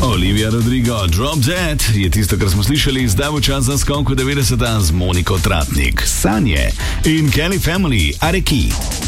Olivia Rodrigo, Drop Dead je tisto, kar smo slišali, zdaj bo čas za skok v 90 z Moniko Tratnik, Sanje in Kelly Family, Areki.